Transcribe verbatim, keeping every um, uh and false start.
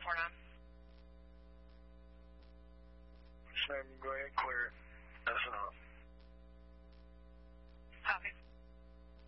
four nine. Sam, go ahead and clear it.